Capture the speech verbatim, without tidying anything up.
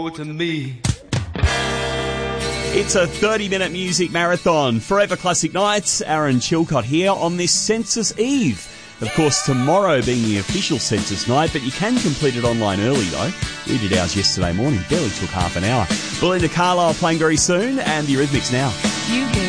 to me. It's a thirty-minute music marathon. Forever Classic Nights. Aaron Chilcott here on this Census Eve. Of course, tomorrow being the official census night, but you can complete it online early, though. We did ours yesterday morning. Barely took half an hour. Belinda Carlisle playing very soon, and the Eurythmics now. You